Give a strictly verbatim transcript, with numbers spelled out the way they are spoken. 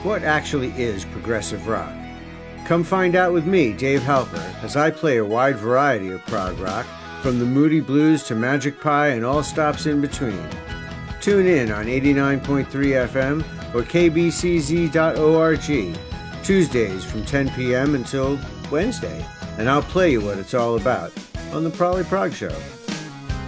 What actually is progressive rock? Come find out with me, Dave Halper, as I play a wide variety of prog rock, from the Moody Blues to Magic Pie and all stops in between. Tune in on eighty-nine point three F M or K B C Z dot org, Tuesdays from ten p.m. until Wednesday, and I'll play you what it's all about on the Prolly Prog Show.